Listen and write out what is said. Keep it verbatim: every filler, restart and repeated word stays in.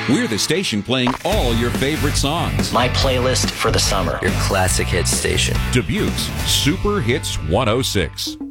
We're the station playing all your favorite songs. My playlist for the summer. Your classic hits station. Dubuque's Super Hits one oh six.